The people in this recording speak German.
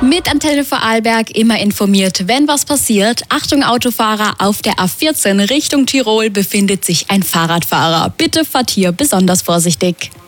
Mit Antenne Vorarlberg immer informiert, wenn was passiert. Achtung Autofahrer, auf der A14 Richtung Tirol befindet sich ein Fahrradfahrer. Bitte fahrt hier besonders vorsichtig.